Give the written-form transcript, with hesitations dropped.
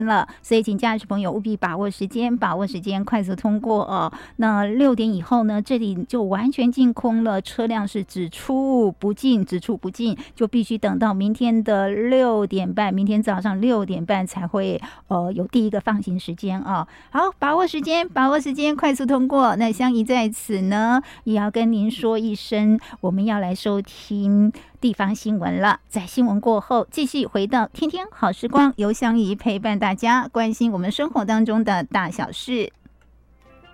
了，所以请驾驶朋友务必把握时间，快速通过哦。那6点以后呢，这里就完全净空了，车辆是只出不进，就必须等到明天的6点半，明天早上6点半才会有第一个放行时间啊。好，把握时间，快速通过。那香怡在此呢，也要跟您说一声，我们要来收听地方新闻了。在新闻过后，继续回到天天好时光，由香怡陪伴大家，关心我们生活当中的大小事。